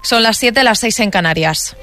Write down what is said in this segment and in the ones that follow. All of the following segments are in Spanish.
Son las 7, las 6 en Canarias.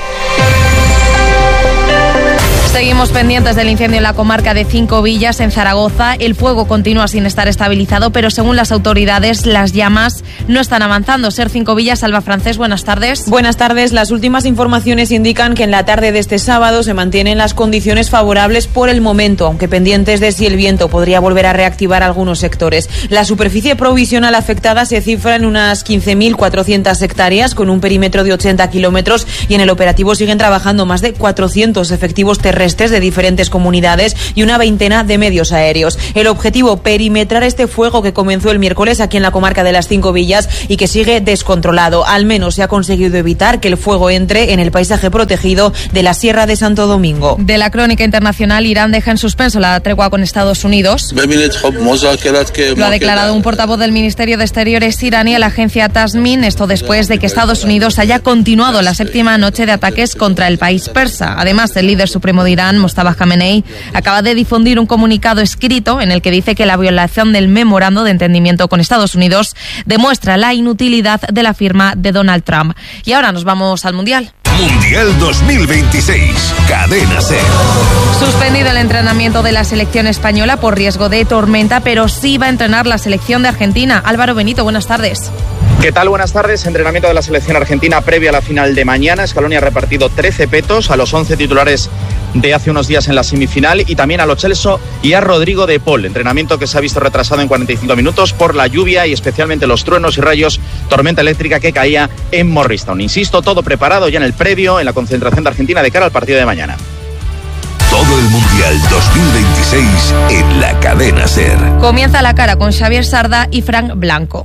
Seguimos pendientes del incendio en la comarca de Cinco Villas, en Zaragoza. El fuego continúa sin estar estabilizado, pero según las autoridades, las llamas no están avanzando. Ser Cinco Villas, Alba Francés, buenas tardes. Buenas tardes. Las últimas informaciones indican que en la tarde de este sábado se mantienen las condiciones favorables por el momento, aunque pendientes de si el viento podría volver a reactivar algunos sectores. La superficie provisional afectada se cifra en unas 15.400 hectáreas, con un perímetro de 80 kilómetros, y en el operativo siguen trabajando más de 400 efectivos terrestres de diferentes comunidades y una veintena de medios aéreos. El objetivo, perimetrar este fuego que comenzó el miércoles aquí en la comarca de las Cinco Villas y que sigue descontrolado. Al menos se ha conseguido evitar que el fuego entre en el paisaje protegido de la Sierra de Santo Domingo. De la crónica internacional, Irán deja en suspenso la tregua con Estados Unidos. Lo ha declarado un portavoz del Ministerio de Exteriores iraní a la agencia Tasmin, esto después de que Estados Unidos haya continuado la séptima noche de ataques contra el país persa. Además, el líder supremo de Irán, Mustafa Khamenei, acaba de difundir un comunicado escrito en el que dice que la violación del memorando de entendimiento con Estados Unidos demuestra la inutilidad de la firma de Donald Trump. Y ahora nos vamos al Mundial. Mundial 2026, Cadena SER. Suspendido el entrenamiento de la selección española por riesgo de tormenta, pero sí va a entrenar la selección de Argentina. Álvaro Benito, buenas tardes. ¿Qué tal? Buenas tardes. Entrenamiento de la selección argentina previo a la final de mañana. Scaloni ha repartido 13 petos a los 11 titulares de hace unos días en la semifinal y también a Lo Celso y a Rodrigo de Paul. Entrenamiento que se ha visto retrasado en 45 minutos por la lluvia y especialmente los truenos y rayos, tormenta eléctrica que caía en Morristown. Insisto, todo preparado ya en el previo, en la concentración de Argentina de cara al partido de mañana. Todo el Mundial 2026 en la Cadena SER. Comienza La Cara con Xavier Sardá y Frank Blanco.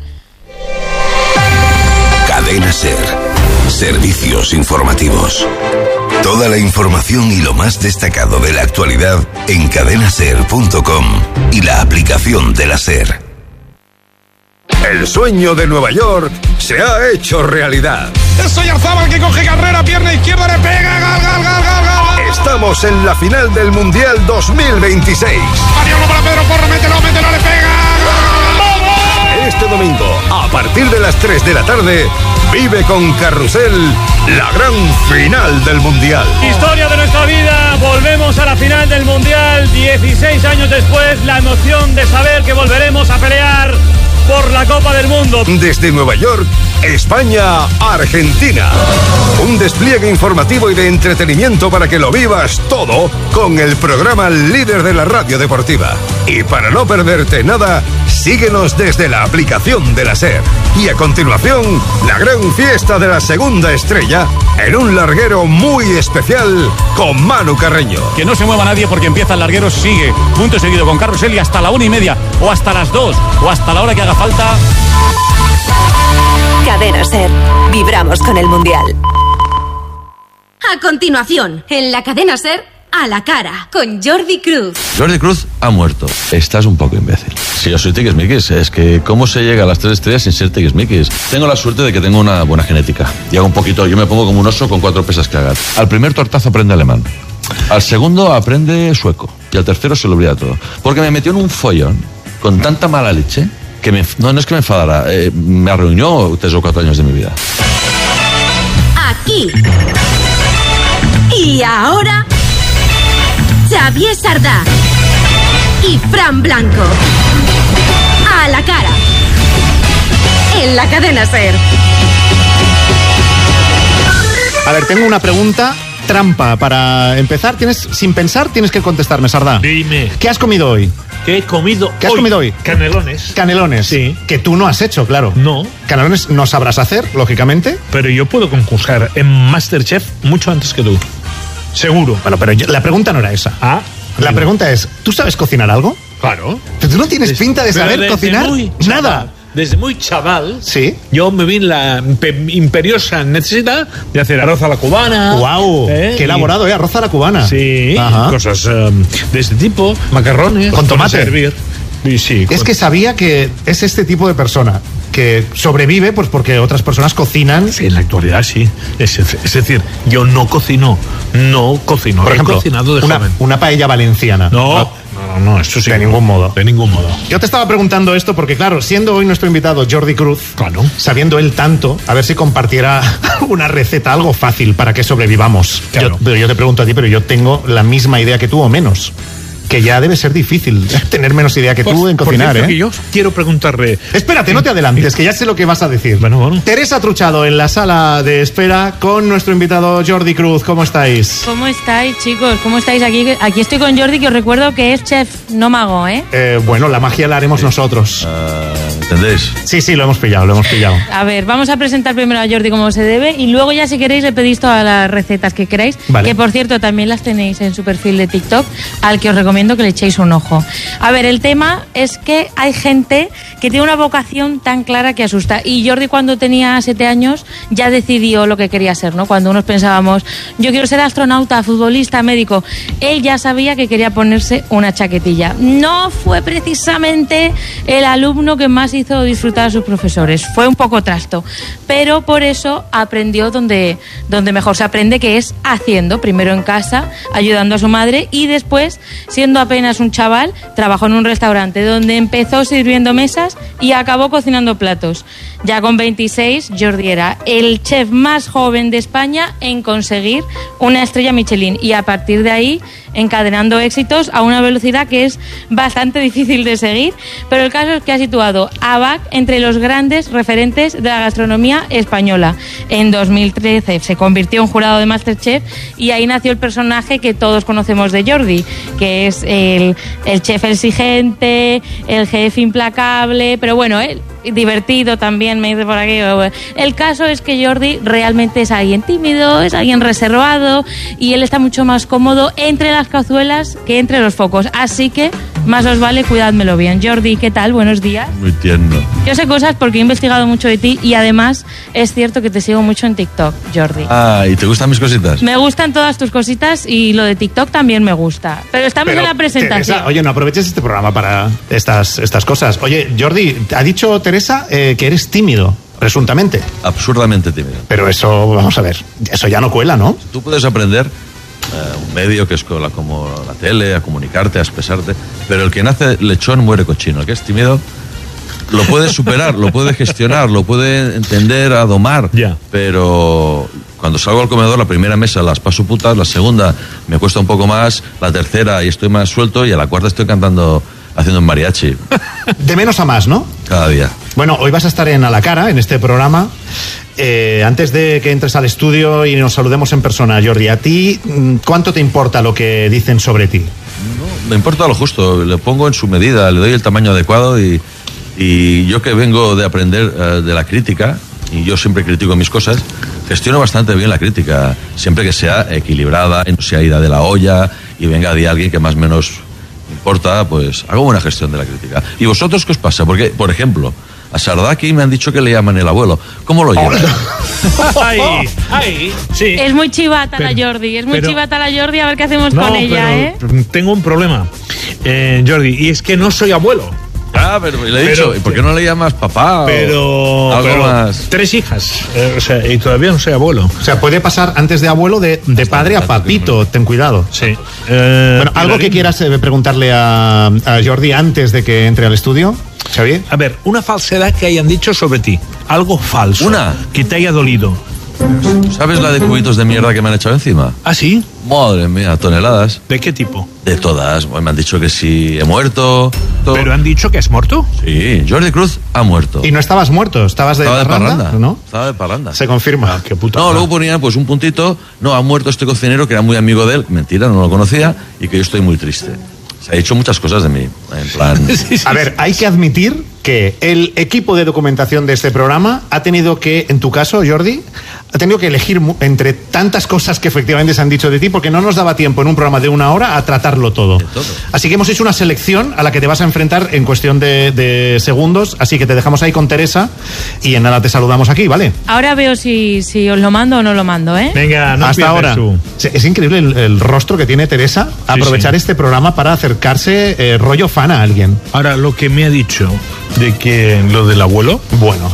Cadena SER. Servicios informativos. Toda la información y lo más destacado de la actualidad en cadenaser.com y la aplicación de la SER. El sueño de Nueva York se ha hecho realidad. Es Oyarzábal que coge carrera, pierna izquierda, le pega, gol. Estamos en la final del Mundial 2026. Mariano para Pedro Porro, mételo, le pega. Este domingo, a partir de las 3 de la tarde, vive con Carrusel la gran final del Mundial. Historia de nuestra vida, volvemos a la final del Mundial, 16 años después, la emoción de saber que volveremos a pelear por la Copa del Mundo. Desde Nueva York, España, Argentina. Un despliegue informativo y de entretenimiento para que lo vivas todo con el programa líder de la radio deportiva. Y para no perderte nada, síguenos desde la aplicación de la SER. Y a continuación, la gran fiesta de la segunda estrella en un larguero muy especial con Manu Carreño. Que no se mueva nadie porque empieza el larguero, sigue punto seguido con Carrusel y hasta la 1:30 o hasta las 2 o hasta la hora que haga falta. Cadena SER. Vibramos con el Mundial. A continuación, en la Cadena SER, A la Cara, con Jordi Cruz. Jordi Cruz ha muerto. Estás un poco imbécil. Si yo soy tiquismiquis, es que ¿cómo se llega a las 3 estrellas sin ser tiquismiquis? Tengo la suerte de que tengo una buena genética. Y hago un poquito, yo me pongo como un oso con 4 pesas que hagan. Al primer tortazo aprende alemán. Al segundo aprende sueco. Y al tercero se lo olvida todo. Porque me metió en un follón con tanta mala leche que no es que me enfadara, me arruinó 3 o 4 años de mi vida. Aquí y ahora, Xavier Sardá y Fran Blanco. A la Cara, en la Cadena SER. A ver, tengo una pregunta trampa para empezar. Sin pensar, tienes que contestarme, Sardá. Dime. ¿Qué has comido hoy? ¿Qué he comido ¿Qué has comido hoy? Canelones. Canelones. Sí. Que tú no has hecho, claro. No. Canelones no sabrás hacer, lógicamente. Pero yo puedo concursar en Masterchef mucho antes que tú. Seguro. Bueno, pero la pregunta no era esa. Ah. La pregunta es, ¿tú sabes cocinar algo? Claro. Pero tú no tienes pinta de saber cocinar nada. Desde muy chaval, ¿sí? Yo me vi en la imperiosa necesidad de hacer arroz a la cubana. ¡Wow! ¡Qué elaborado, arroz a la cubana! Sí, cosas de este tipo, macarrones. Con tomate. Servir. Y sí, es que sabía que es este tipo de persona que sobrevive pues porque otras personas cocinan. Sí, en la actualidad sí. Es decir, yo no cocino. Por ejemplo, he cocinado de joven. Una paella valenciana. No, No, eso sí. De ningún modo. De ningún modo. Yo te estaba preguntando esto porque, claro, siendo hoy nuestro invitado Jordi Cruz, claro, sabiendo él tanto, a ver si compartiera una receta, algo fácil para que sobrevivamos. Claro. Yo te pregunto a ti, pero yo tengo la misma idea que tú o menos. Que ya debe ser difícil tener menos idea que tú en cocinar, por cierto, que yo quiero preguntarle... Espérate, no te adelantes, que ya sé lo que vas a decir. Bueno. Teresa Truchado en la sala de espera con nuestro invitado Jordi Cruz. ¿Cómo estáis? ¿Cómo estáis, chicos? ¿Cómo estáis? Aquí estoy con Jordi, que os recuerdo que es chef, no mago, ¿eh? Bueno, la magia la haremos nosotros. ¿Entendéis? Sí, lo hemos pillado. A ver, vamos a presentar primero a Jordi como se debe y luego ya si queréis le pedís todas las recetas que queráis, vale. Que por cierto también las tenéis en su perfil de TikTok, al que os recomiendo que le echéis un ojo. A ver, el tema es que hay gente que tiene una vocación tan clara que asusta, y Jordi cuando tenía 7 años ya decidió lo que quería ser, ¿no? Cuando unos pensábamos, yo quiero ser astronauta, futbolista, médico, él ya sabía que quería ponerse una chaquetilla. No fue precisamente el alumno que más hizo disfrutar a sus profesores, fue un poco trasto, pero por eso aprendió donde mejor se aprende, que es haciendo, primero en casa, ayudando a su madre, y después, siendo apenas un chaval, trabajó en un restaurante donde empezó sirviendo mesas y acabó cocinando platos. Ya con 26, Jordi era el chef más joven de España en conseguir una estrella Michelin, y a partir de ahí encadenando éxitos a una velocidad que es bastante difícil de seguir, pero el caso es que ha situado a BAC entre los grandes referentes de la gastronomía española. En 2013 se convirtió en jurado de MasterChef y ahí nació el personaje que todos conocemos de Jordi, que es el chef exigente, el jefe implacable, pero bueno, divertido también, me dice por aquí. El caso es que Jordi realmente es alguien tímido, es alguien reservado, y él está mucho más cómodo entre las cazuelas que entre los focos, así que más os vale cuidádmelo bien. Jordi, ¿qué tal? Buenos días. Muy tierno. Yo sé cosas porque he investigado mucho de ti, y además es cierto que te sigo mucho en TikTok, Jordi. ¿Y te gustan mis cositas? Me gustan todas tus cositas, y lo de TikTok también me gusta. Pero estamos en la presentación. Teresa, oye, no aproveches este programa para estas cosas. Oye, Jordi, ha dicho Teresa que eres tímido, presuntamente. Absurdamente tímido. Pero eso, vamos a ver, eso ya no cuela, ¿no? Tú puedes aprender un medio que es como la tele, a comunicarte, a expresarte, pero el que nace lechón muere cochino. El que es tímido lo puede superar, lo puede gestionar, lo puede entender, a domar, pero cuando salgo al comedor, la primera mesa las paso putas, la segunda me cuesta un poco más, la tercera y estoy más suelto, y a la cuarta estoy cantando, haciendo un mariachi. De menos a más, ¿no? Cada día. Bueno, hoy vas a estar en A la Cara, en este programa. Antes de que entres al estudio y nos saludemos en persona, Jordi, ¿a ti cuánto te importa lo que dicen sobre ti? No, me importa lo justo, le pongo en su medida, le doy el tamaño adecuado, y yo que vengo de aprender de la crítica, y yo siempre critico mis cosas, gestiono bastante bien la crítica, siempre que sea equilibrada, no sea ida de la olla y venga de alguien que más o menos importa, pues hago buena gestión de la crítica. ¿Y vosotros qué os pasa? Porque, por ejemplo, a Sardaki me han dicho que le llaman el abuelo. ¿Cómo lo llevan? Sí. Es muy chivata la Jordi, chivata la Jordi, a ver qué hacemos con ella, Tengo un problema, Jordi, y es que no soy abuelo. Pero le he dicho, ¿y por qué no le llamas papá? Pero más. 3 hijas, y todavía no soy abuelo. O sea, puede pasar antes de abuelo de padre a papito, ten cuidado. Sí. Bueno, ¿algo que quieras preguntarle a Jordi antes de que entre al estudio, Xavier? A ver, una falsedad que hayan dicho sobre ti, algo falso. Que te haya dolido. ¿Sabes la de cubitos de mierda que me han echado encima? ¿Ah, sí? Madre mía, toneladas. ¿De qué tipo? De todas. Me han dicho que sí he muerto. Todo. ¿Pero han dicho que has muerto? Sí, Jordi Cruz ha muerto. ¿Y no estabas muerto? ¿Estabas de parranda? ¿No? Estaba de parranda. Se confirma. Qué puta. No, luego ponían pues un puntito. No, ha muerto este cocinero que era muy amigo de él. Mentira, no lo conocía. Y que yo estoy muy triste. Se ha dicho muchas cosas de mí. En plan... A ver, hay que admitir que el equipo de documentación de este programa ha tenido que, en tu caso, Jordi, ha tenido que elegir entre tantas cosas que efectivamente se han dicho de ti, porque no nos daba tiempo en un programa de 1 hora a tratarlo todo. Así que hemos hecho una selección a la que te vas a enfrentar en cuestión de segundos, así que te dejamos ahí con Teresa y en nada te saludamos aquí, ¿vale? Ahora veo si os lo mando o no lo mando, ¿eh? Venga, no hasta ahora. Tú. Es increíble el rostro que tiene Teresa, aprovechar este programa para acercarse rollo fan a alguien. Ahora, lo que me ha dicho de que lo del abuelo, bueno,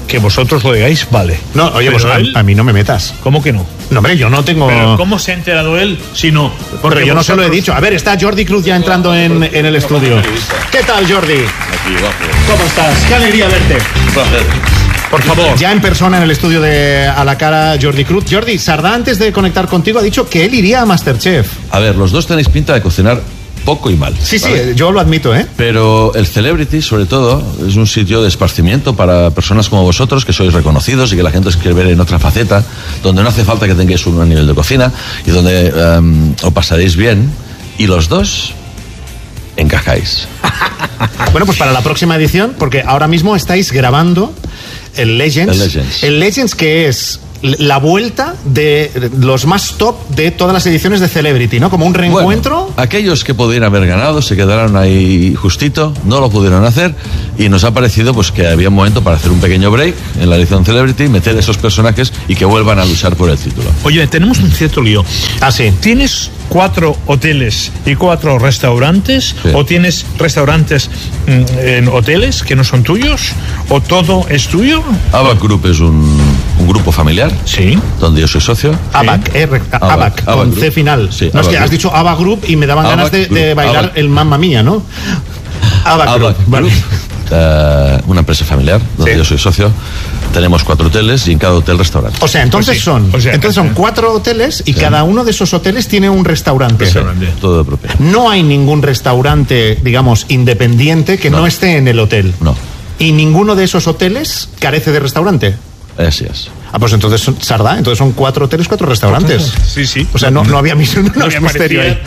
que vosotros lo digáis, vale. No, oye, pues a mí no me metas. ¿Cómo que no? No, hombre, yo no tengo... ¿Pero cómo se ha enterado él si no? Porque yo no se lo he dicho. A ver, está Jordi Cruz ya entrando en el estudio. ¿Qué tal, Jordi? Aquí, guapo. ¿Cómo estás? Qué alegría verte. Un placer. Por favor. Ya en persona en el estudio de A la Cara, Jordi Cruz. Jordi, Sardá, antes de conectar contigo, ha dicho que él iría a MasterChef. A ver, los dos tenéis pinta de cocinar poco y mal. Sí, ¿vale? Sí, yo lo admito, ¿eh? Pero el Celebrity, sobre todo, es un sitio de esparcimiento para personas como vosotros, que sois reconocidos y que la gente os quiere ver en otra faceta, donde no hace falta que tengáis un nivel de cocina y donde os pasaréis bien. Y los dos encajáis. Bueno, pues para la próxima edición, porque ahora mismo estáis grabando el Legends. El Legends, que es la vuelta de los más top de todas las ediciones de Celebrity, ¿no? Como un reencuentro. Bueno, aquellos que podían haber ganado se quedaron ahí justito, no lo pudieron hacer, y nos ha parecido pues que había un momento para hacer un pequeño break en la edición Celebrity, meter esos personajes y que vuelvan a luchar por el título. Oye, tenemos un cierto lío. Ah, sí. ¿Tienes 4 hoteles y 4 restaurantes? Sí. ¿O tienes restaurantes en hoteles que no son tuyos? ¿O todo es tuyo? ABAC Group es un grupo familiar. Sí. Donde yo soy socio. ABAC, ABAC con C final. Sí, no, es que has dicho ABAC Group y me daban ganas de bailar el Mamma Mía, ¿no? ABAC Group. Vale. Una empresa familiar donde yo soy socio. Tenemos 4 hoteles y en cada hotel restaurante. O sea, entonces son 4 hoteles y cada uno de esos hoteles tiene un restaurante. Todo de propiedad. No hay ningún restaurante, digamos, independiente que no esté en el hotel. No. Y ninguno de esos hoteles carece de restaurante. Así es. Ah, pues entonces son Sardá, entonces son 4 hoteles, 4 restaurantes. Sí, sí. O sea, no había misterio ahí.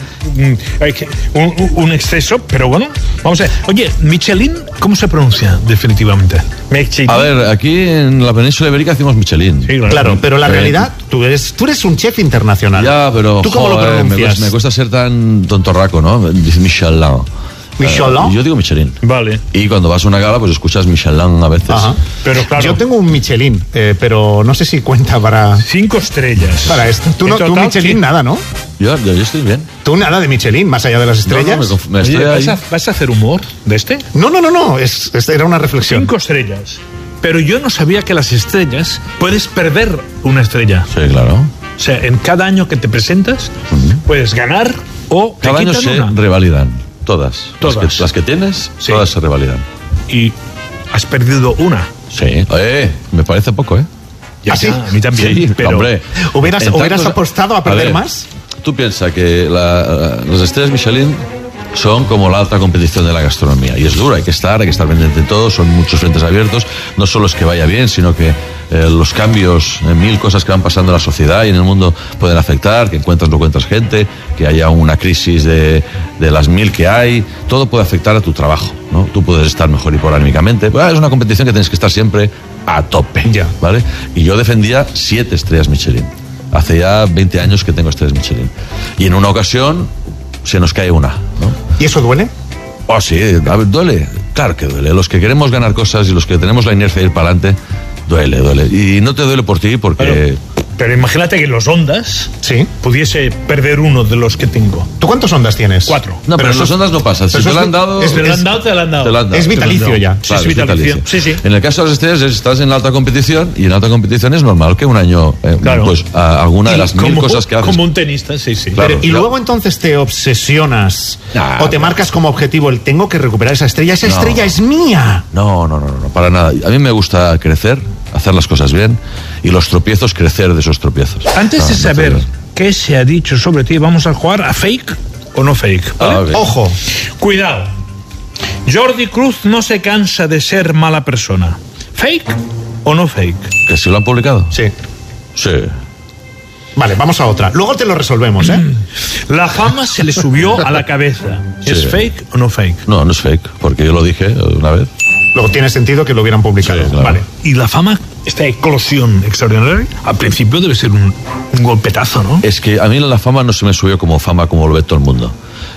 Un exceso, pero bueno, vamos a ver. Oye, Michelin, ¿cómo se pronuncia definitivamente? Michelin. A ver, aquí en la península ibérica decimos Michelin. Sí, claro, pero la realidad, tú eres un chef internacional. Ya, pero ¿tú cómo lo pronuncias? Me cuesta ser tan tontorraco, ¿no? Dice Michelin. ¿Michelin? Yo digo Michelin. Vale. Y cuando vas a una gala, pues escuchas Michelin a veces. Ajá. Pero claro. Yo tengo un Michelin, pero no sé si cuenta para... 5 estrellas. Para esto. Tú Michelin nada, ¿no? Yo estoy bien. Tú nada de Michelin, más allá de las estrellas. No, Oye, ¿vas a hacer humor de este? No. Era una reflexión. 5 estrellas. Pero yo no sabía que las estrellas puedes perder una estrella. Sí, claro. O sea, en cada año que te presentas, puedes ganar o cada año se revalidan. Todas. Las que tienes, todas se revalidan. ¿Y has perdido una? Sí. Me parece poco, ¿eh? Ya, ¿sí? A mí también. Sí, pero hombre. ¿Hubieras apostado a perder más? Tú piensas que las estrellas Michelin son como la alta competición de la gastronomía. Y es duro, hay que estar pendiente de todo, son muchos frentes abiertos. No solo es que vaya bien, sino que los cambios, 1000 cosas que van pasando en la sociedad y en el mundo pueden afectar, que encuentras o no encuentras gente, que haya una crisis de las 1000 que hay, todo puede afectar a tu trabajo, ¿no? Tú puedes estar mejor hipoanímicamente. Es una competición que tienes que estar siempre a tope, ¿vale? Y yo defendía 7 estrellas Michelin. Hace ya 20 años que tengo estrellas Michelin. Y en una ocasión se nos cae una, ¿no? ¿Y eso duele? Oh, sí, duele. Claro que duele. Los que queremos ganar cosas y los que tenemos la inercia de ir para adelante, duele. Y no te duele por ti porque... Pero imagínate que los Ondas pudiese perder uno de los que tengo. ¿Tú cuántos Ondas tienes? 4. No, pero los Ondas no pasan. Si te lo han dado... Te lo han dado. Es vitalicio ya. Sí, es vitalicio. Sí. En el caso de las estrellas estás en la alta competición y en alta competición es normal que un año pues alguna de las 1000 cosas que haces... Como un tenista, sí. Claro, y luego entonces te obsesionas o te marcas como objetivo tengo que recuperar esa estrella. Esa estrella es mía. No, para nada. A mí me gusta crecer, hacer las cosas bien y los tropiezos, crecer de esos tropiezos. Antes de saber qué se ha dicho sobre ti, vamos a jugar a fake o no fake, ¿vale? Okay. Ojo, cuidado. Jordi Cruz no se cansa de ser mala persona. ¿Fake o no fake? ¿Que si lo han publicado? Sí. Vale, vamos a otra. Luego te lo resolvemos, ¿eh? La fama se le subió a la cabeza. ¿Es fake o no fake? No es fake, porque yo lo dije una vez. Luego tiene sentido que lo hubieran publicado. Sí, claro. Vale. Y la fama, esta eclosión extraordinaria, al principio debe ser un golpetazo, ¿no? Es que a mí la fama no se me subió como fama como lo ve todo el mundo.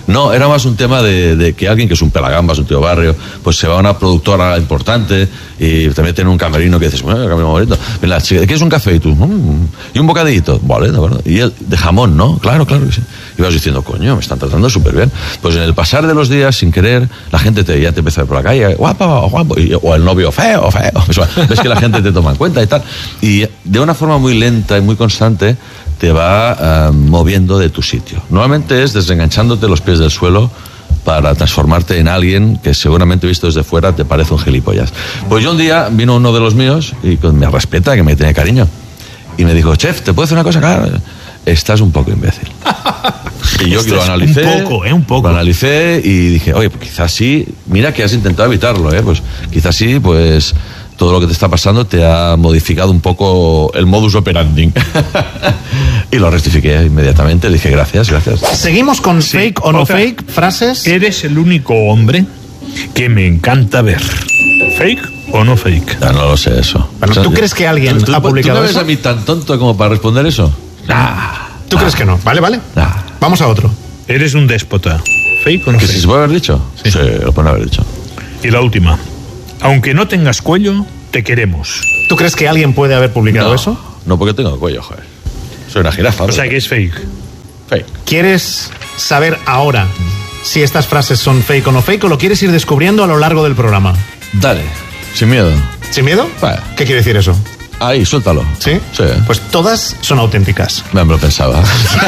No, era más un tema de que alguien que es un pelagambas, un tío barrio, pues se va a una productora importante y te meten en un camerino que dices, bueno, camerino bonito. La chica, ¿qué es un café? Y tú, y un bocadillito. Vale, de acuerdo. Y él, de jamón, ¿no? Claro que sí. Y vas diciendo, coño, me están tratando súper bien. Pues en el pasar de los días, sin querer, la gente ya te empieza a ver por la calle, guapo, guapo, o el novio, feo. Ves que la gente te toma en cuenta y tal. Y de una forma muy lenta y muy constante te va moviendo de tu sitio. Normalmente es desenganchándote los pies del suelo para transformarte en alguien que seguramente visto desde fuera te parece un gilipollas. Pues yo un día vino uno de los míos y me respeta, que me tiene cariño, y me dijo, chef, ¿te puedo decir una cosa? Claro, estás un poco imbécil. Y yo lo analicé, un poco. Lo analicé y dije, oye, pues quizás sí, mira que has intentado evitarlo, pues quizás sí, pues todo lo que te está pasando te ha modificado un poco el modus operandi. Y lo rectifiqué inmediatamente, dije gracias. Seguimos con fake o no fake, frases. Eres el único hombre que me encanta ver. ¿Fake o no fake? Ya no lo sé eso. Bueno, ¿tú crees que alguien ha publicado eso? ¿Tú me ves eso? a mí tan tonto como para responder eso? ¿Tú crees que no? Vale. Vamos a otro. Eres un déspota. ¿Fake o no fake? ¿Que si se puede haber dicho? Sí, lo pueden haber dicho. Y la última. Aunque no tengas cuello, te queremos. ¿Tú crees que alguien puede haber publicado eso? No, porque tengo cuello, joder. Soy una jirafa. O sea que es fake. Fake. ¿Quieres saber ahora si estas frases son fake o no fake, o lo quieres ir descubriendo a lo largo del programa? Dale, sin miedo. ¿Sin miedo? Vale. ¿Qué quiere decir eso? Ahí, suéltalo. ¿Sí? Sí. Pues todas son auténticas. Me lo pensaba.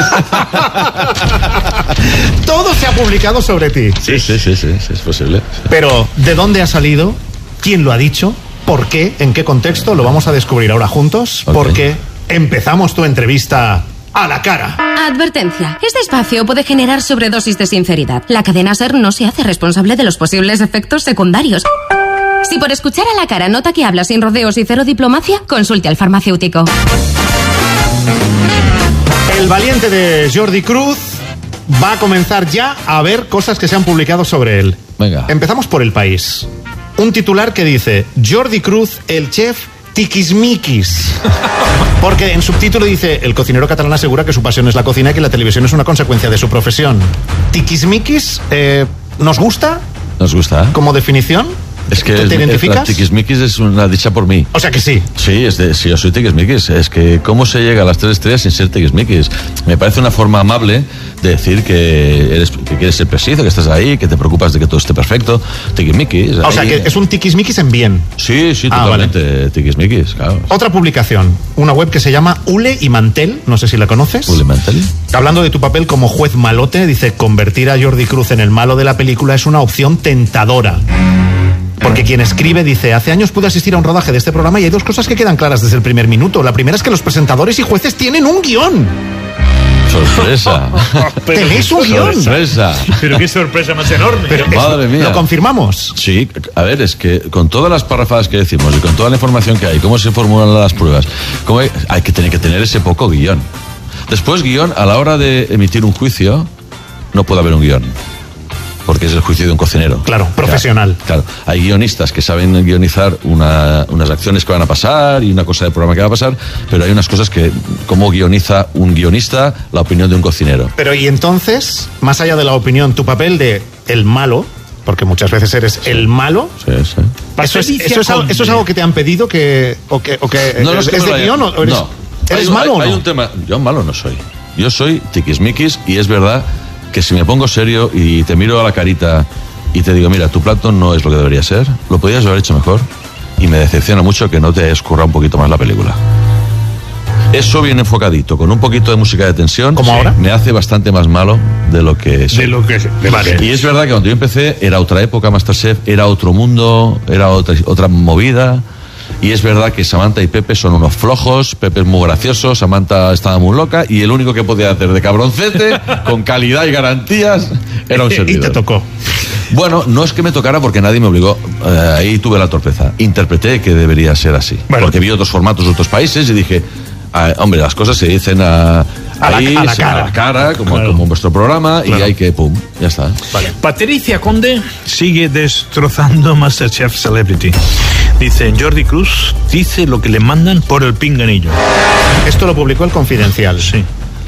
Todo se ha publicado sobre ti. Sí, es posible. Pero, ¿de dónde ha salido? ¿Quién lo ha dicho? ¿Por qué? ¿En qué contexto? Lo vamos a descubrir ahora juntos. Okay. Porque empezamos tu entrevista a la cara. Advertencia. Este espacio puede generar sobredosis de sinceridad. La cadena SER no se hace responsable de los posibles efectos secundarios. Si por escuchar a la cara nota que habla sin rodeos y cero diplomacia, consulte al farmacéutico. El valiente de Jordi Cruz va a comenzar ya a ver cosas que se han publicado sobre él. Venga. Empezamos por El País. Un titular que dice: Jordi Cruz, el chef tiquismiquis. Porque en subtítulo dice: el cocinero catalán asegura que su pasión es la cocina y que la televisión es una consecuencia de su profesión. Tiquismiquis, ¿nos gusta? Nos gusta. ¿Como definición? Es que ¿Te identificas? Tiquismiquis es una dicha por mí. O sea que sí. Sí, sí, yo soy tiquismiquis. Es que ¿cómo se llega a las 3 estrellas sin ser tiquismiquis? Me parece una forma amable de decir que quieres ser preciso, que estás ahí, que te preocupas de que todo esté perfecto. Tiquismiquis. O sea que es un tiquismiquis en bien. Sí, totalmente. Vale. Tiquismiquis, claro. Otra publicación, una web que se llama Ule y Mantel, no sé si la conoces. Ule y Mantel. Hablando de tu papel como juez malote, dice: convertir a Jordi Cruz en el malo de la película es una opción tentadora. Porque quien escribe dice: hace años pude asistir a un rodaje de este programa y hay 2 cosas que quedan claras desde el primer minuto. La primera es que los presentadores y jueces tienen un guión. ¡Sorpresa! ¿Tenéis un guión? ¡Sorpresa! Pero qué sorpresa más enorme. Pero madre mía. ¿Lo confirmamos? Sí, a ver, es que con todas las parrafadas que decimos y con toda la información que hay, cómo se formulan las pruebas, hay que tener ese poco guión. Después, guión, a la hora de emitir un juicio, no puede haber un guión. Porque es el juicio de un cocinero. Claro, profesional. Claro. Hay guionistas que saben guionizar unas acciones que van a pasar y una cosa del programa que va a pasar, pero hay unas cosas que, como guioniza un guionista la opinión de un cocinero. Pero y entonces, más allá de la opinión, tu papel de el malo, porque muchas veces eres el malo. Sí. ¿Eso es algo que te han pedido o que no, es de guión o eres, no. ¿eres malo o no? Hay un tema. Yo malo no soy. Yo soy tiquismiquis y es verdad que si me pongo serio y te miro a la carita y te digo: mira, tu plato no es lo que debería ser, lo podrías haber hecho mejor, y me decepciona mucho que no te hayas currado un poquito más la película. Eso bien enfocadito, con un poquito de música de tensión, ¿como ahora? Me hace bastante más malo de lo que soy. Vale. Y es verdad que cuando yo empecé era otra época, Masterchef, era otro mundo, era otra movida. Y es verdad que Samantha y Pepe son unos flojos. Pepe es muy gracioso, Samantha estaba muy loca, y el único que podía hacer de cabroncete con calidad y garantías era un servidor. Y te tocó. Bueno, no es que me tocara porque nadie me obligó. Ahí tuve la torpeza. Interpreté que debería ser así. Bueno. Porque vi otros formatos de otros países y dije: hombre, las cosas se dicen a la cara, como en vuestro programa, claro. Y hay que, pum, ya está. Vale. Patricia Conde sigue destrozando Masterchef Celebrity. Dice: Jordi Cruz dice lo que le mandan por el pinganillo. Esto lo publicó El Confidencial. Sí.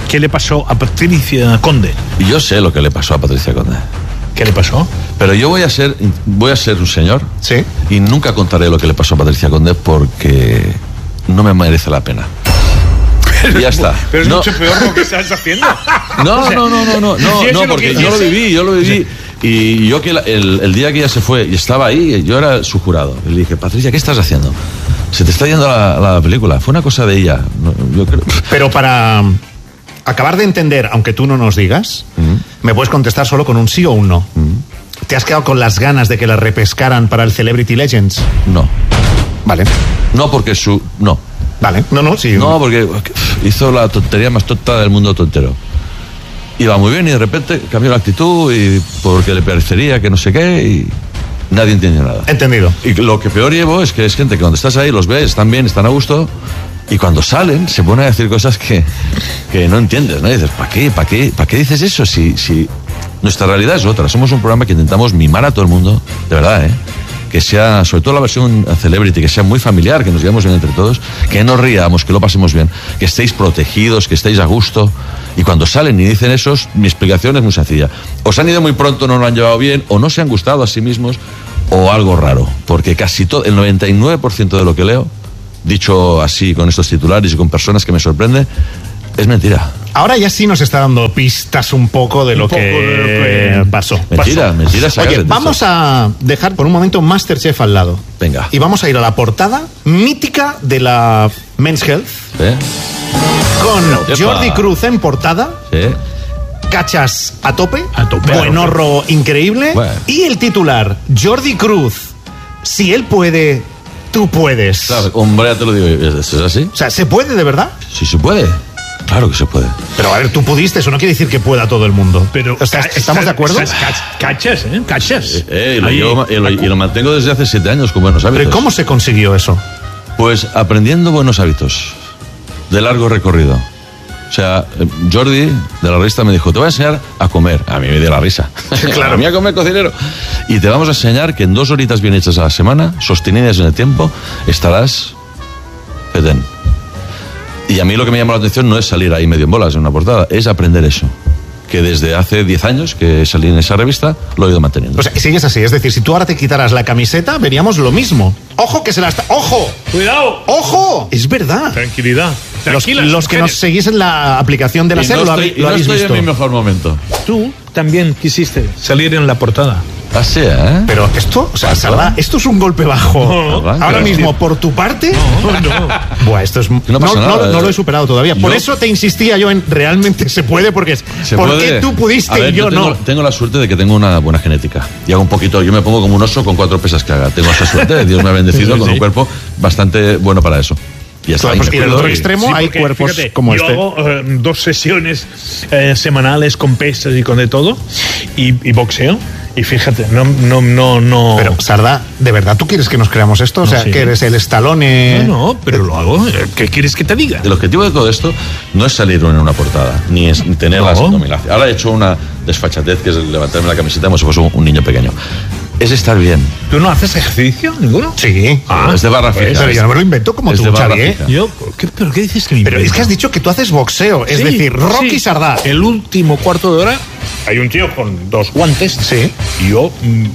qué le pasó a Patricia Conde. Yo sé lo que le pasó a Patricia Conde. ¿Qué le pasó? Pero yo voy a ser un señor. Sí. Y nunca contaré lo que le pasó a Patricia Conde porque no me merece la pena. Y ya está. Pero es mucho peor lo que estás haciendo. No, porque yo lo viví. Y yo que el día que ella se fue y estaba ahí, yo era su jurado. Y le dije, Patricia, ¿qué estás haciendo? Se te está yendo la película. Fue una cosa de ella. Yo creo. Pero para acabar de entender, aunque tú no nos digas, me puedes contestar solo con un sí o un no. ¿Te has quedado con las ganas de que la repescaran para el Celebrity Legends? No. Vale. No, porque no. Vale. Sí. No, porque hizo la tontería más tonta del mundo tontero. Iba muy bien y de repente cambió la actitud y porque le parecería que no sé qué y nadie entiende nada. Entendido. Y lo que peor llevo es que es gente que cuando estás ahí los ves, están bien, están a gusto y cuando salen se ponen a decir cosas que no entiendes, ¿no? Y dices, ¿para qué dices eso? Si nuestra realidad es otra. Somos un programa que intentamos mimar a todo el mundo, de verdad, que sea, sobre todo la versión Celebrity, que sea muy familiar, que nos llevemos bien entre todos, que nos riamos, que lo pasemos bien, que estéis protegidos, que estéis a gusto. Y cuando salen y dicen eso, mi explicación es muy sencilla. O se han ido muy pronto, no lo han llevado bien, o no se han gustado a sí mismos, o algo raro. Porque casi todo, el 99% de lo que leo, dicho así con estos titulares y con personas que me sorprende, es mentira. Ahora ya sí nos está dando pistas un poco de lo que pasó. Mentira. Oye, vamos a dejar por un momento MasterChef al lado. Venga. Y vamos a ir a la portada mítica de la Men's Health. Con Jordi Cruz en portada. Sí. Cachas a tope. Buenorro Buenorro increíble. Bueno. Y el titular, Jordi Cruz, si él puede, tú puedes. Claro, hombre, ya te lo digo, ¿es así? O sea, ¿se puede de verdad? Sí se puede. Claro que se puede. Pero a ver, tú pudiste, eso no quiere decir que pueda todo el mundo. Pero o sea, ¿estamos de acuerdo? Cachas. Y lo mantengo desde hace 7 años con buenos hábitos. ¿Pero cómo se consiguió eso? Pues aprendiendo buenos hábitos de largo recorrido. O sea, Jordi de la revista me dijo, te voy a enseñar a comer. A mí me dio la risa. Claro. A mí a comer, cocinero. Y te vamos a enseñar que en 2 horitas bien hechas a la semana, sostenidas en el tiempo, estarás petén. Y a mí lo que me llama la atención no es salir ahí medio en bolas en una portada, es aprender eso. Que desde hace 10 años que salí en esa revista, lo he ido manteniendo. O sea, sigues así, es decir, si tú ahora te quitaras la camiseta, veríamos lo mismo. ¡Ojo que se la está... ¡Ojo! ¡Cuidado! ¡Ojo! Es verdad. Tranquilidad. Los que nos seguís en la aplicación de la SER lo habéis visto. No estoy en mi mejor momento. Tú también quisiste salir en la portada. Así, ¿eh? Pero esto, o sea, Sardá, esto es un golpe bajo. No, ahora mismo, por tu parte. No. Buah, esto es. No lo he superado todavía. Por eso te insistía yo en realmente se puede, porque es. ¿Por qué tú pudiste y yo no? Tengo la suerte de que tengo una buena genética. Y hago un poquito, yo me pongo como un oso con 4 pesas que haga. Tengo esa suerte, Dios me ha bendecido con un cuerpo bastante bueno para eso. Y está pues, y en el otro extremo hay cuerpos como yo hago 2 sesiones semanales con pesas y con de todo y boxeo. Y fíjate, no. Pero, Sardá, ¿de verdad tú quieres que nos creamos esto? O sea, que eres el Stallone. No, pero lo hago. ¿Qué quieres que te diga? El objetivo de todo esto no es salir en una portada, ni es tener las abdominales. Ahora he hecho una desfachatez que es levantarme la camiseta como si fuese un niño pequeño. Es estar bien. ¿Tú no haces ejercicio ninguno? Sí. Es de barra fija. Pero yo no me lo invento como tú, Xavi. ¿Pero qué dices que me invento? Pero es que has dicho que tú haces boxeo. Es decir, Rocky Sardá. El último cuarto de hora hay un tío con 2 guantes. Sí. Y yo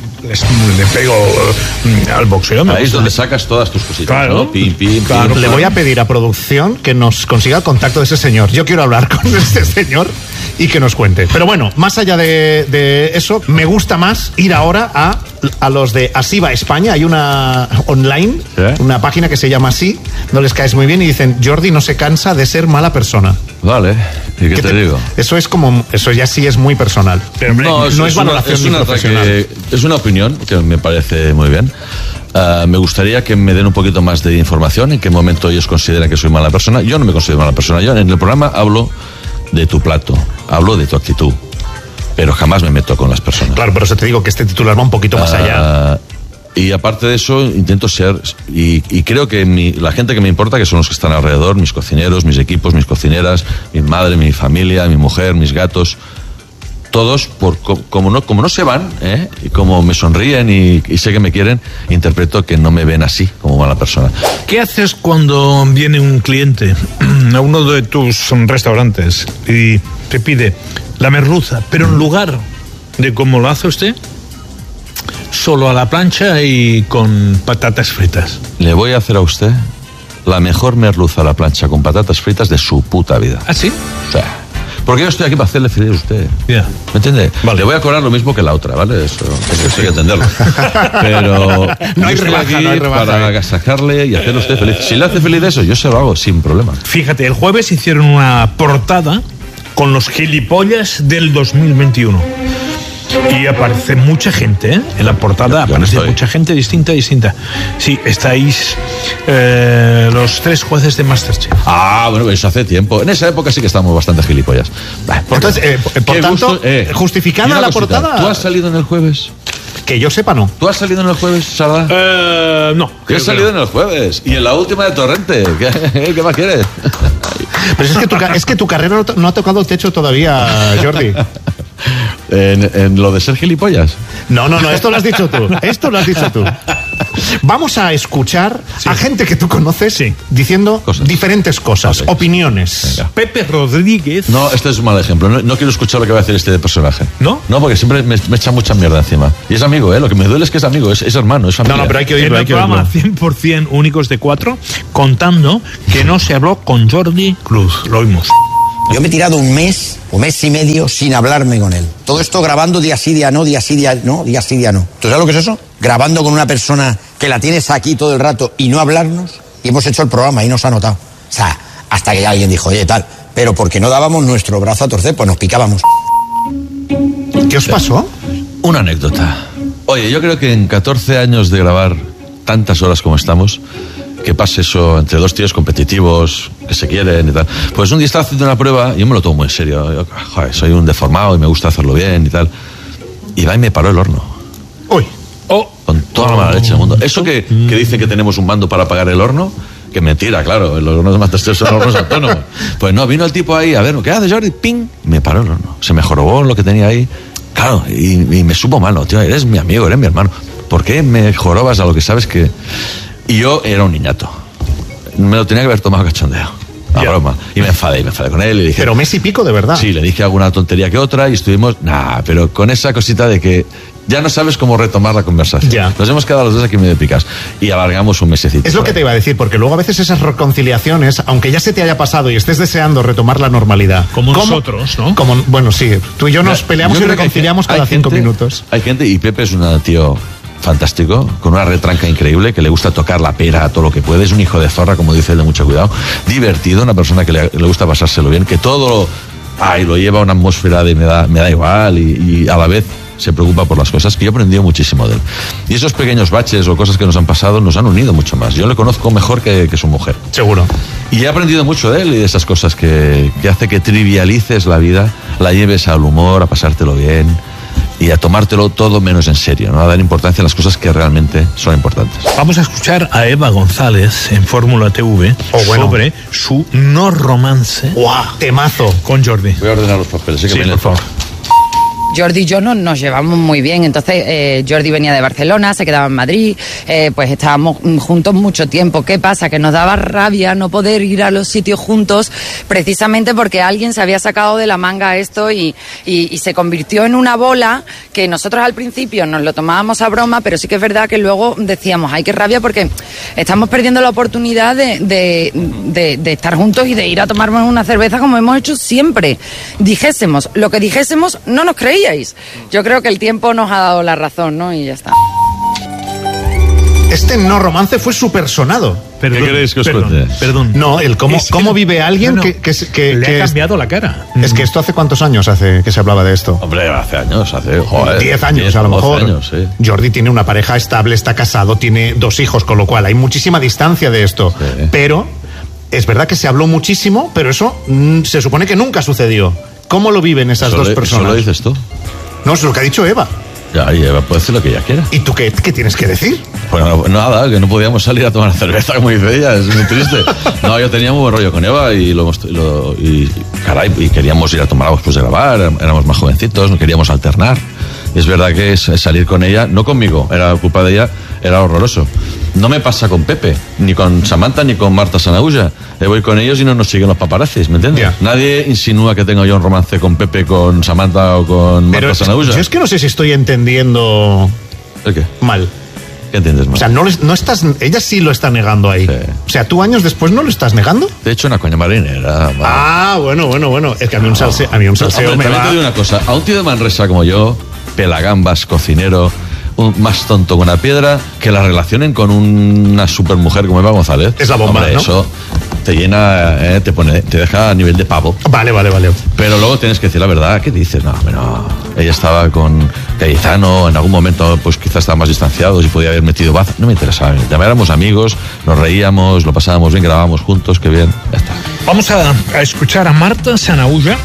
le pego al boxeo. Ahí es donde sacas todas tus cositas. Claro. ¿No? Pim. Le voy a pedir a producción que nos consiga el contacto de ese señor. Yo quiero hablar con este señor y que nos cuente. Pero bueno, más allá de eso, me gusta más ir ahora a los de Así va España. Hay una online, una página que se llama Así, no les caes muy bien y dicen, Jordi no se cansa de ser mala persona. Vale, ¿y qué te digo? Eso es como, eso ya sí es muy personal. Pero, no es valoración ni profesional. Es una opinión que me parece muy bien. Me gustaría que me den un poquito más de información, en qué momento ellos consideran que soy mala persona. Yo no me considero mala persona. Yo en el programa hablo de tu plato, hablo de tu actitud, pero jamás me meto con las personas. Claro, pero eso te digo que este titular va un poquito más allá. Y aparte de eso, intento ser, y creo que la gente que me importa, que son los que están alrededor, mis cocineros, mis equipos, mis cocineras, mi madre, mi familia, mi mujer, mis gatos, todos, como no se van, y como me sonríen y sé que me quieren, interpreto que no me ven así, como mala persona. ¿Qué haces cuando viene un cliente a uno de tus restaurantes y te pide la merluza, pero en lugar de como lo hace usted, solo a la plancha y con patatas fritas? Le voy a hacer a usted la mejor merluza a la plancha con patatas fritas de su puta vida. ¿Ah, sí? O sea, porque yo estoy aquí para hacerle feliz a usted. Yeah. ¿Me entiende? Vale. Le voy a cobrar lo mismo que la otra, ¿vale? Eso hay que entenderlo. Pero no hay yo rebaja, estoy aquí no hay rebaja. para agasajarle y hacerle usted feliz. Si le hace feliz eso, yo se lo hago sin problema. Fíjate, el jueves hicieron una portada con los gilipollas del 2021. Y aparece mucha gente, en la portada aparece mucha gente distinta. Sí, estáis los 3 jueces de Masterchef. Ah, bueno, eso hace tiempo. En esa época sí que estábamos bastante gilipollas. Entonces, por tanto, justificada la portada. ¿Tú has salido en el jueves? Que yo sepa, no. ¿Tú has salido en el jueves, Sardá? No. Yo he salido en el jueves. Y en la última de Torrente. ¿Qué más quieres? Pero es que tu carrera no ha tocado el techo todavía, Jordi. ¿En lo de ser gilipollas? No, esto lo has dicho tú. Vamos a escuchar a gente que tú conoces diciendo diferentes cosas, opiniones. Venga. Pepe Rodríguez. No, este es un mal ejemplo. No quiero escuchar lo que va a decir este personaje. ¿No? No, porque siempre me echa mucha mierda encima. Y es amigo, Lo que me duele es que es amigo, es hermano, es familia. No, pero hay que oírlo. En el programa 100% Únicos de 4, contando que no se habló con Jordi Cruz. Lo oímos. Yo me he tirado un mes o mes y medio sin hablarme con él. Todo esto grabando día sí, día no, día sí, día no, día sí, día no. ¿Tú sabes lo que es eso? Grabando con una persona que la tienes aquí todo el rato y no hablarnos. Y hemos hecho el programa y nos ha notado. O sea, hasta que alguien dijo, oye, tal, pero porque no dábamos nuestro brazo a torcer, pues nos picábamos. ¿Qué os pasó? Una anécdota. Oye, yo creo que en 14 años de grabar tantas horas como estamos, que pase eso entre dos tíos competitivos que se quieren y tal. Pues un día estaba haciendo una prueba y yo me lo tomo muy en serio. Yo, joder, soy un deformado y me gusta hacerlo bien y tal. Y va y me paró el horno. ¡Uy! Con toda la mala leche del mundo. Eso que dicen que tenemos un mando para apagar el horno, que mentira, claro, los hornos de Masterchef son hornos autónomos. Pues no, vino el tipo ahí, a ver, ¿qué haces, Jordi? ¡Ping! Me paró el horno. Se me jorobó lo que tenía ahí. Claro, y me supo malo, tío, eres mi amigo, eres mi hermano. ¿Por qué me jorobas a lo que sabes que...? Y yo era un niñato. Me lo tenía que haber tomado cachondeo. Broma. Y me enfadé con él y dije... Pero mes y pico, de verdad. Sí, le dije alguna tontería que otra y estuvimos... pero con esa cosita de que ya no sabes cómo retomar la conversación. Ya. Nos hemos quedado los dos aquí medio picas. Y alargamos un mesecito. Es lo que te iba a decir, porque luego a veces esas reconciliaciones, aunque ya se te haya pasado y estés deseando retomar la normalidad... Como nosotros, ¿no? Bueno, sí. Tú y yo nos peleamos y reconciliamos cada 5 minutos. Hay gente, y Pepe es un tío... fantástico, con una retranca increíble, que le gusta tocar la pera a todo lo que puede, es un hijo de zorra, como dice él, de mucho cuidado, divertido, una persona que le gusta pasárselo bien, que todo lo lleva a una atmósfera de me da igual y a la vez se preocupa por las cosas, que yo he aprendido muchísimo de él. Y esos pequeños baches o cosas que nos han pasado nos han unido mucho más. Yo le conozco mejor que su mujer. Seguro. Y he aprendido mucho de él y de esas cosas que hace que trivialices la vida, la lleves al humor, a pasártelo bien y a tomártelo todo menos en serio, ¿no? A dar importancia a las cosas que realmente son importantes. Vamos a escuchar a Eva González en Fórmula TV sobre su no romance. ¡Guau! Temazo. Con Jordi. Voy a ordenar los papeles, sí, por favor. Jordi y yo nos llevamos muy bien, entonces Jordi venía de Barcelona, se quedaba en Madrid, pues estábamos juntos mucho tiempo. ¿Qué pasa? Que nos daba rabia no poder ir a los sitios juntos precisamente porque alguien se había sacado de la manga esto y se convirtió en una bola que nosotros al principio nos lo tomábamos a broma, pero sí que es verdad que luego decíamos, ay, qué rabia porque estamos perdiendo la oportunidad de estar juntos y de ir a tomarnos una cerveza como hemos hecho siempre. Dijésemos lo que dijésemos, no nos creíamos. Yo creo que el tiempo nos ha dado la razón, ¿no? Y ya está. Este no romance fue súper sonado. ¿Qué queréis que os cuente? Perdón. No, cómo vive alguien que le ha cambiado la cara. Es que esto hace cuántos años hace que se hablaba de esto. Hombre, hace 10 años a lo mejor. Años, sí. Jordi tiene una pareja estable, está casado, tiene 2 hijos, con lo cual hay muchísima distancia de esto. Sí. Pero es verdad que se habló muchísimo, pero eso se supone que nunca sucedió. ¿Cómo lo viven esas dos personas? ¿Eso lo dices tú? No, es lo que ha dicho Eva. Ya, y Eva puede decir lo que ella quiera. ¿Y tú qué tienes que decir? Bueno, nada, que no podíamos salir a tomar cerveza, como dice ella, es muy triste. No, yo tenía muy buen rollo con Eva y queríamos ir a tomar algo después de grabar, éramos más jovencitos, no queríamos alternar. Es verdad que salir con ella, no conmigo, era culpa de ella, era horroroso. No me pasa con Pepe, ni con Samantha, ni con Marta Sanahuja. Voy con ellos y no nos siguen los paparazzis, ¿me entiendes? Yeah. Nadie insinúa que tenga yo un romance con Pepe, con Samantha o con Marta Sanahuja. Yo es que no sé si estoy entendiendo ¿el qué? Mal. ¿Qué entiendes mal? O sea, no estás, ella sí lo está negando ahí. Sí. O sea, ¿tú años después no lo estás negando? De hecho, una coña marinera. Vale. Ah, bueno. Es que a mí un salseo hombre, me va... Te digo una cosa, a un tío de Manresa como yo, pelagambas, cocinero, más tonto con una piedra, que la relacionen con una supermujer como Eva González. Es la bomba, hombre, ¿no? Eso te llena, te deja a nivel de pavo. Vale. Pero luego tienes que decir la verdad. ¿Qué dices? No. Ella estaba con Cayetano, en algún momento pues quizás estaban más distanciados y podía haber metido baza. No me interesaba. Ya éramos amigos, nos reíamos, lo pasábamos bien, grabábamos juntos, qué bien. Ya está. Vamos a escuchar a Marta Sanahuja,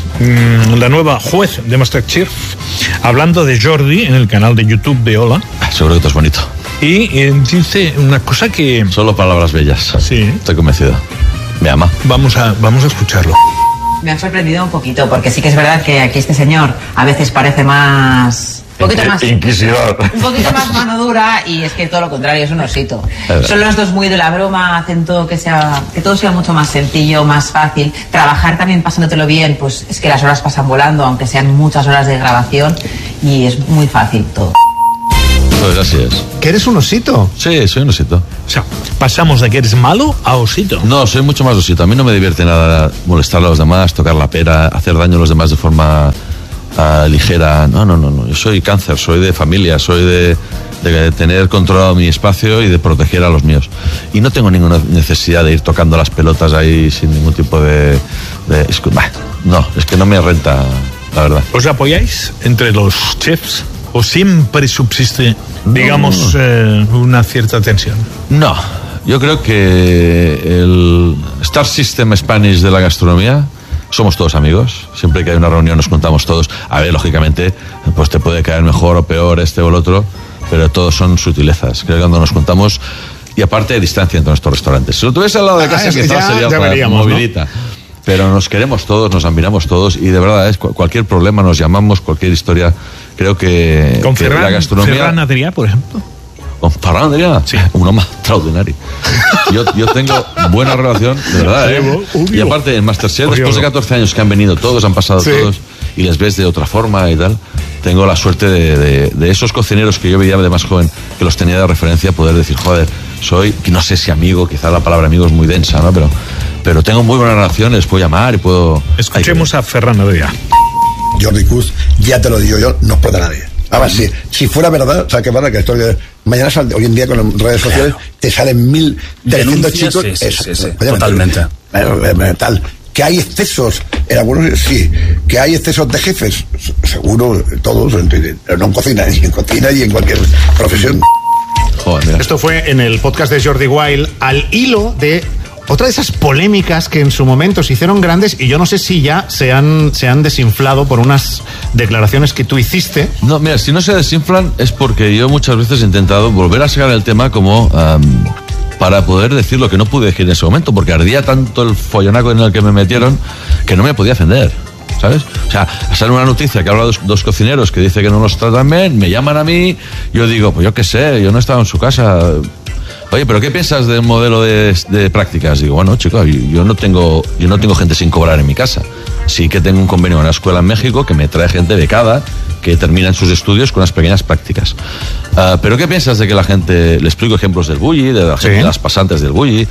la nueva juez de MasterChef, hablando de Jordi en el canal de YouTube de Hola. Seguro que esto es bonito. Y dice una cosa que... Solo palabras bellas. Sí. Estoy convencido. Me ama. Vamos a escucharlo. Me ha sorprendido un poquito, porque sí que es verdad que aquí este señor a veces parece más... Un poquito más inquisidor. Un poquito más mano dura, y es que todo lo contrario, es un osito. Son los dos muy de la broma, hacen todo que todo sea mucho más sencillo, más fácil. Trabajar también pasándotelo bien, pues es que las horas pasan volando, aunque sean muchas horas de grabación, y es muy fácil todo. Pues así es. ¿Que eres un osito? Sí, soy un osito. O sea, pasamos de que eres malo a osito. No, soy mucho más osito. A mí no me divierte nada molestar a los demás, tocar la pera, hacer daño a los demás de forma ligera. No. Yo soy cáncer, soy de familia, soy de tener controlado mi espacio y de proteger a los míos. Y no tengo ninguna necesidad de ir tocando las pelotas ahí sin ningún tipo de no, es que no me renta, la verdad. ¿Os apoyáis entre los chefs o siempre subsiste, digamos, una cierta tensión? No, yo creo que el Star System Spanish de la gastronomía somos todos amigos. Siempre que hay una reunión nos juntamos todos. A ver, lógicamente, pues te puede caer mejor o peor este o el otro, pero todos son sutilezas. Creo que cuando nos juntamos, y aparte de distancia entre nuestros restaurantes. Si lo tuviese al lado de casa, quizás sería otra movilita. ¿No? Pero nos queremos todos, nos admiramos todos, y de verdad cualquier problema nos llamamos, cualquier historia. Creo que, ¿con que la gastronomía... Ferran Adrià, por ejemplo? ¿Con Ferran Adrià? Sí. Un hombre extraordinario. Yo tengo buena relación, de verdad, Y aparte, en MasterChef, después de 14 años que han venido todos, han pasado todos, y les ves de otra forma y tal, tengo la suerte de esos cocineros que yo veía de más joven, que los tenía de referencia, poder decir, joder, no sé si amigo, quizá la palabra amigo es muy densa, ¿no? Pero tengo muy buena relación, les puedo llamar y puedo... Escuchemos a Ferran Adrià. Jordi Cruz, ya te lo digo yo, no explota nadie. Ahora sí, si fuera verdad, ¿sabes qué pasa? Que mañana hoy en día con las redes sociales te salen 1.300 chicos. Sí, totalmente. Tal. Que hay excesos, en algunos sí, que hay excesos de jefes, seguro, todos, pero no en cocina, ni en cocina y en cualquier profesión. Joder, esto fue en el podcast de Jordi Wild, al hilo de otra de esas polémicas que en su momento se hicieron grandes, y yo no sé si ya se han desinflado por unas declaraciones que tú hiciste. No, mira, si no se desinflan es porque yo muchas veces he intentado volver a sacar el tema como para poder decir lo que no pude decir en ese momento, porque ardía tanto el follonaco en el que me metieron que no me podía defender, ¿sabes? O sea, sale una noticia que habla de dos cocineros que dice que no los tratan bien, me llaman a mí, yo digo, pues yo qué sé, yo no he estado en su casa. Oye, ¿pero qué piensas del modelo de prácticas? Digo, bueno, chicos, yo no tengo gente sin cobrar en mi casa. Sí que tengo un convenio con una escuela en México que me trae gente becada que termina sus estudios con unas pequeñas prácticas. ¿Pero qué piensas de que la gente... Le explico ejemplos del bulli, de la gente, de las pasantes del bulli,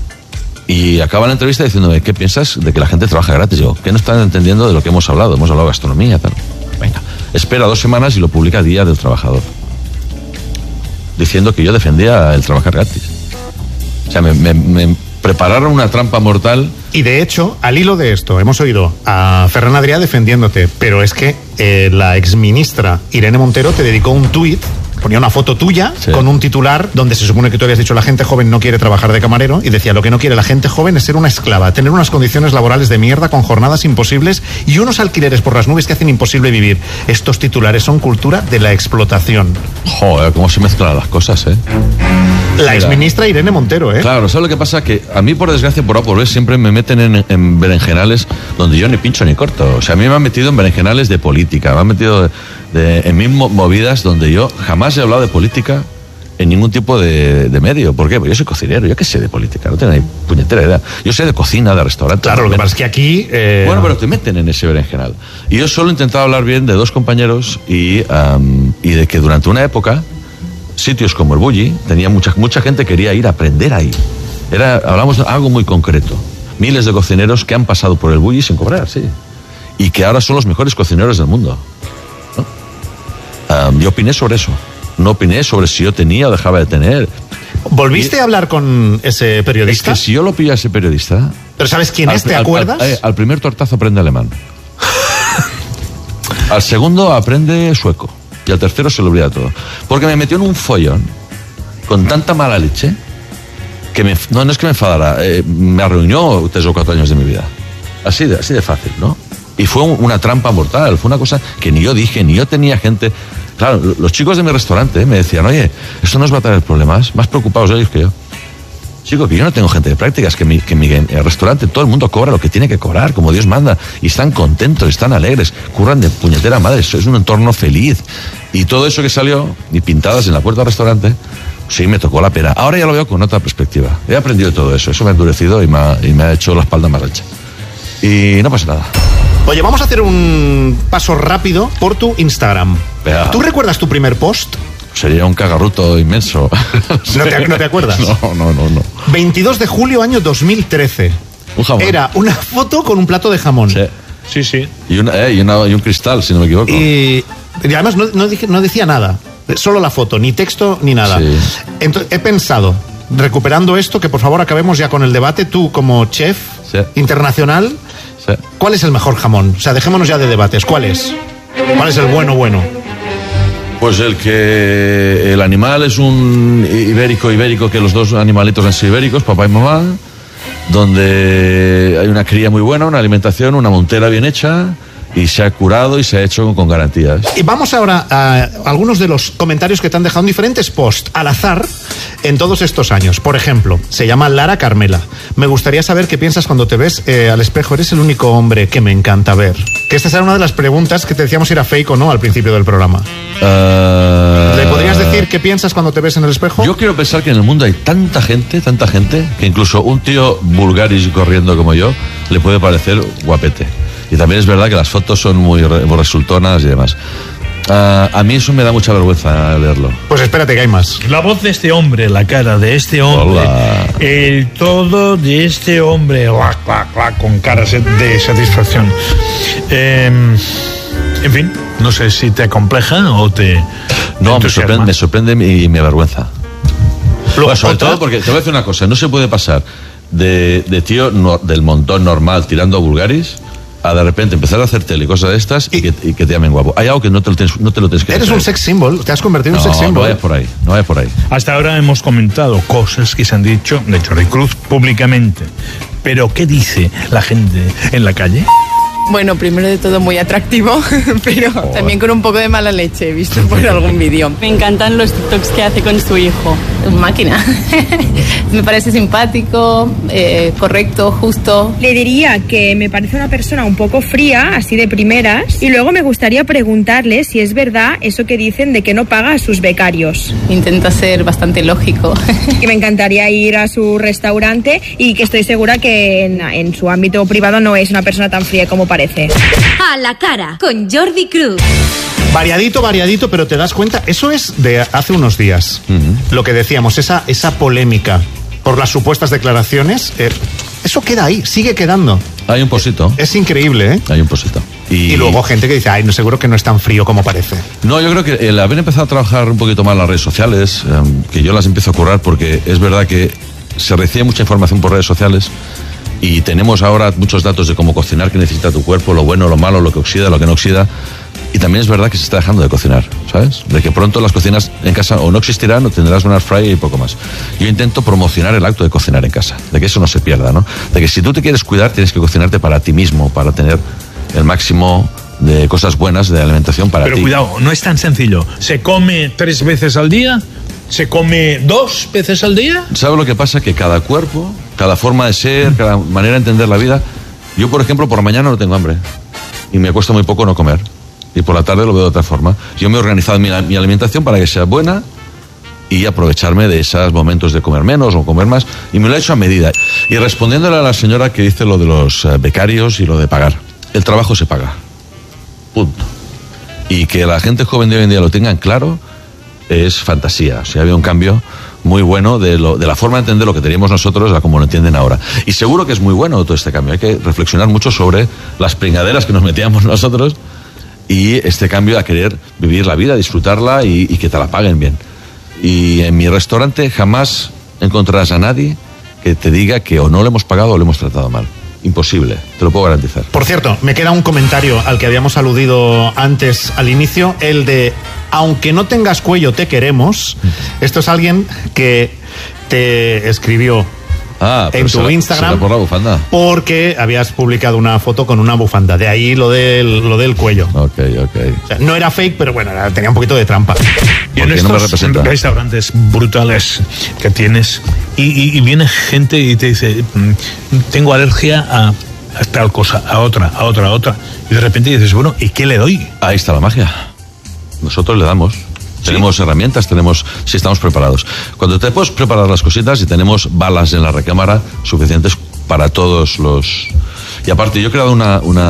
y acaba la entrevista diciéndome, ¿qué piensas de que la gente trabaja gratis? Digo, ¿qué no están entendiendo de lo que hemos hablado? Hemos hablado de gastronomía, tal. Venga, espera 2 semanas y lo publica Día del Trabajador, diciendo que yo defendía el trabajar gratis. O sea, me prepararon una trampa mortal. Y de hecho, al hilo de esto, hemos oído a Ferran Adrià defendiéndote, pero es que la exministra Irene Montero te dedicó un tuit ponía una foto tuya con un titular donde se supone que tú habías dicho la gente joven no quiere trabajar de camarero, y decía lo que no quiere la gente joven es ser una esclava, tener unas condiciones laborales de mierda con jornadas imposibles y unos alquileres por las nubes que hacen imposible vivir. Estos titulares son cultura de la explotación. Joder, cómo se mezclan las cosas, La exministra Irene Montero, Claro, ¿sabes lo que pasa? Que a mí, por desgracia, por A por B, siempre me meten en berenjenales donde yo ni pincho ni corto. O sea, a mí me han metido en berenjenales de política, me han metido en mis movidas donde yo jamás he hablado de política en ningún tipo de medio. ¿Por qué? Porque yo soy cocinero, yo qué sé de política, no tengo ni puñetera idea. Yo sé de cocina, de restaurante. Claro, lo que pasa es que aquí... Bueno, pero te meten en ese berenjenal. Y yo solo he intentado hablar bien de dos compañeros y de que durante una época sitios como el Bulli tenía mucha gente quería ir a aprender ahí. Hablamos de algo muy concreto. Miles de cocineros que han pasado por el Bulli sin cobrar, sí. Y que ahora son los mejores cocineros del mundo, ¿no? Yo opiné sobre eso. No opiné sobre si yo tenía o dejaba de tener. ¿Volviste a hablar con ese periodista? Es que si yo lo pillo a ese periodista... ¿Pero sabes quién es? ¿Te acuerdas? Al primer tortazo aprende alemán. Al segundo aprende sueco. Y al tercero se lo olvida todo. Porque me metió en un follón con tanta mala leche que no es que me enfadara, me arruinó 3 o 4 años de mi vida. Así de fácil, ¿no? Y fue una trampa mortal, fue una cosa que ni yo dije, ni yo tenía gente... Claro, los chicos de mi restaurante me decían, oye, esto nos va a traer problemas, más preocupados ellos que yo. Chico, que yo no tengo gente de prácticas, que en mi restaurante todo el mundo cobra lo que tiene que cobrar, como Dios manda, y están contentos, están alegres, curran de puñetera madre, es un entorno feliz. Y todo eso que salió, y pintadas en la puerta del restaurante, sí me tocó la pena. Ahora ya lo veo con otra perspectiva. He aprendido todo eso me ha endurecido y me ha hecho la espalda más ancha. Y no pasa nada. Oye, vamos a hacer un paso rápido por tu Instagram. ¿Tú recuerdas tu primer post? Sería un cagarruto inmenso. ¿No te acuerdas? No. 22 de julio, año 2013. Un jamón. Era una foto con un plato de jamón. Sí. Y un cristal, si no me equivoco. Y además no decía nada. Solo la foto, ni texto, ni nada. Sí. Entonces, he pensado, recuperando esto, que por favor acabemos ya con el debate. Tú, como chef internacional, ¿cuál es el mejor jamón? O sea, dejémonos ya de debates. ¿Cuál es? ¿Cuál es el bueno? Pues el animal es un ibérico, que los dos animalitos han sido ibéricos, papá y mamá, donde hay una cría muy buena, una alimentación, una montera bien hecha, y se ha curado y se ha hecho con garantías. Y vamos ahora a algunos de los comentarios que te han dejado en diferentes posts al azar en todos estos años. Por ejemplo, se llama Lara Carmela. Me gustaría saber qué piensas cuando te ves al espejo. Eres el único hombre que me encanta ver. Que esta era una de las preguntas que te decíamos si era fake o no al principio del programa. ¿Le podrías decir qué piensas cuando te ves en el espejo? Yo quiero pensar que en el mundo hay tanta gente, que incluso un tío vulgaris corriendo como yo le puede parecer guapete. Y también es verdad que las fotos son muy resultonas y demás. A mí eso me da mucha vergüenza leerlo. Pues espérate que hay más. La voz de este hombre, la cara de este hombre, el todo de este hombre, con caras de satisfacción. En fin, no sé si te acompleja o te... No, me sorprende y me avergüenza. Sobre todo porque te voy a decir una cosa, no se puede pasar de tío del montón normal tirando a vulgaris a de repente empezar a hacer tele y cosas de estas y que te llamen guapo. Hay algo que no te lo tienes que Eres hacer. Un sex symbol, te has convertido en un sex symbol. No vayas por ahí. Hasta ahora hemos comentado cosas que se han dicho de Jordi Cruz públicamente. Pero ¿qué dice la gente en la calle? Bueno, primero de todo muy atractivo, pero también con un poco de mala leche, he visto por algún vídeo. Me encantan los TikToks que hace con su hijo. Máquina. Me parece simpático, correcto, justo. Le diría que me parece una persona un poco fría, así de primeras, y luego me gustaría preguntarle si es verdad eso que dicen de que no paga a sus becarios. Intenta ser bastante lógico. Que me encantaría ir a su restaurante y que estoy segura que en su ámbito privado no es una persona tan fría como parece. A la cara, con Jordi Cruz. Variadito, pero te das cuenta, eso es de hace unos días. Lo que decíamos, esa polémica por las supuestas declaraciones, eso queda ahí, sigue quedando. Hay un posito. Es increíble, ¿eh? Hay un posito. Y luego gente que dice, no, seguro que no es tan frío como parece. No, yo creo que el haber empezado a trabajar un poquito más en las redes sociales, que yo las empiezo a currar porque es verdad que se recibe mucha información por redes sociales. Y tenemos ahora muchos datos de cómo cocinar, qué necesita tu cuerpo, lo bueno, lo malo, lo que oxida, lo que no oxida. Y también es verdad que se está dejando de cocinar, ¿sabes? De que pronto las cocinas en casa o no existirán o tendrás un air fryer y poco más. Yo intento promocionar el acto de cocinar en casa, de que eso no se pierda, ¿no? De que si tú te quieres cuidar, tienes que cocinarte para ti mismo, para tener el máximo de cosas buenas de alimentación para ti. Pero cuidado, no es tan sencillo. ¿Se come 3 veces al día? ¿Se come 2 veces al día? ¿Sabes lo que pasa? Que cada cuerpo, cada forma de ser, cada manera de entender la vida... Yo, por ejemplo, por la mañana no tengo hambre y me cuesta muy poco no comer. Y por la tarde lo veo de otra forma. Yo me he organizado mi alimentación para que sea buena y aprovecharme de esos momentos de comer menos o comer más, y me lo he hecho a medida. Y respondiéndole a la señora que dice lo de los becarios y lo de pagar, el trabajo se paga, punto. Y que la gente joven de hoy en día lo tengan claro es fantasía. O sea, había un cambio muy bueno de la forma de entender lo que teníamos nosotros a como lo entienden ahora. Y seguro que es muy bueno todo este cambio. Hay que reflexionar mucho sobre las pringaderas que nos metíamos nosotros y este cambio a querer vivir la vida, disfrutarla y que te la paguen bien. Y en mi restaurante jamás encontrarás a nadie que te diga que o no le hemos pagado o le hemos tratado mal. Imposible, te lo puedo garantizar. Por cierto, me queda un comentario al que habíamos aludido antes al inicio, el de aunque no tengas cuello te queremos. Esto es alguien que te escribió en tu Instagram por la bufanda, porque habías publicado una foto con una bufanda, de ahí lo del cuello. Ok. O sea, no era fake, pero bueno, tenía un poquito de trampa. Y en estos restaurantes brutales que tienes y viene gente y te dice tengo alergia a tal cosa, a otra, y de repente dices, bueno, ¿y qué le doy? Ahí está la magia. Nosotros le damos. Tenemos herramientas, si estamos preparados. Cuando te puedes preparar las cositas y tenemos balas en la recámara suficientes para todos los... Y aparte, yo he creado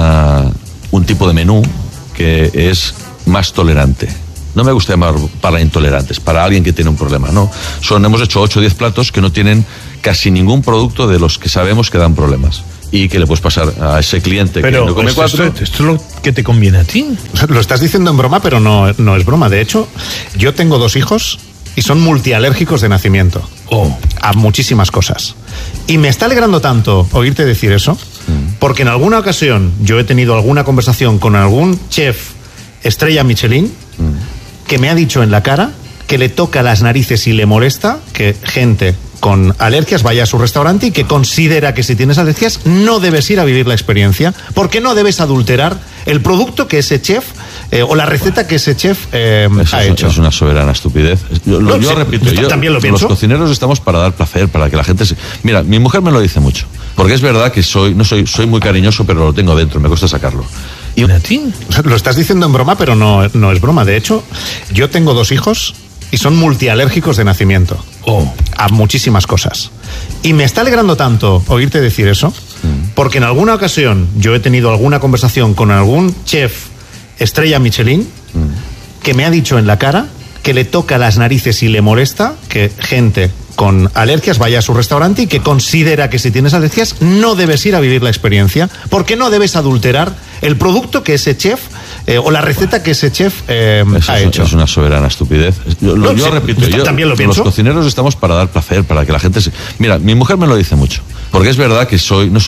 un tipo de menú que es más tolerante. No me gusta llamar para intolerantes, para alguien que tiene un problema, no. Hemos hecho 8 o 10 platos que no tienen casi ningún producto de los que sabemos que dan problemas. Y que le puedes pasar a ese cliente que no come 4. Esto es lo que te conviene a ti. O sea, lo estás diciendo en broma, pero no es broma. De hecho, yo tengo 2 hijos y son multialérgicos de nacimiento. A muchísimas cosas. Y me está alegrando tanto oírte decir eso, porque en alguna ocasión yo he tenido alguna conversación con algún chef estrella Michelin que me ha dicho en la cara que le toca las narices y le molesta que gente con alergias vaya a su restaurante y que considera que si tienes alergias no debes ir a vivir la experiencia porque no debes adulterar el producto que ese chef o la receta que ese chef ha hecho. Es una soberana estupidez. Yo repito, también lo pienso. Los cocineros estamos para dar placer, para que la gente Mira, mi mujer me lo dice mucho, porque es verdad que soy muy cariñoso, pero lo tengo dentro, me cuesta sacarlo. ¿Y a ti? O sea, lo estás diciendo en broma, pero no es broma. De hecho, yo tengo 2 hijos y son multialérgicos de nacimiento. A muchísimas cosas. Y me está alegrando tanto oírte decir eso, porque en alguna ocasión yo he tenido alguna conversación con algún chef estrella Michelin que me ha dicho en la cara que le toca las narices y le molesta que gente con alergias vaya a su restaurante y que considera que si tienes alergias no debes ir a vivir la experiencia porque no debes adulterar el producto que ese chef o la receta que ese chef ha hecho. Es una soberana estupidez. Yo repito, también lo pienso. Los cocineros estamos para dar placer, para que la gente Mira, mi mujer me lo dice mucho, porque es verdad que